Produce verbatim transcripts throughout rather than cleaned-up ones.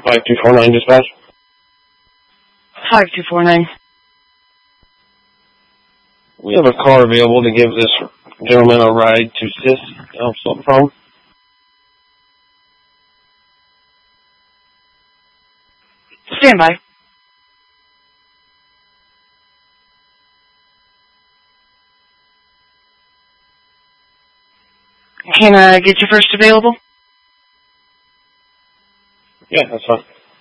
five two four nine dispatch. five two four nine. We have a car available to give this gentleman a ride to S I S. Oh, something from. Stand by. Can I get your first available? Yeah, that's fine.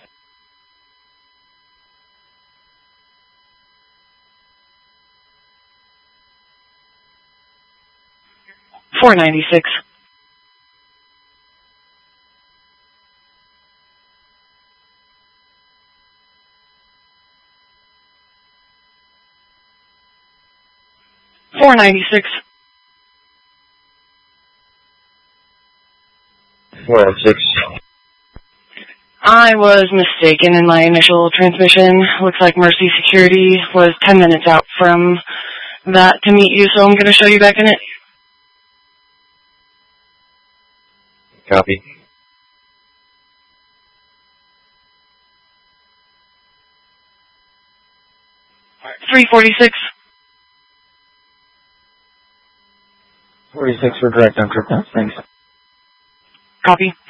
four ninety-six. four ninety-six. four ninety-six. I was mistaken in my initial transmission. Looks like Mercy Security was ten minutes out from that to meet you, so I'm going to show you back in it. Copy. three forty-six. forty-six for direct entry. Thanks. Copy.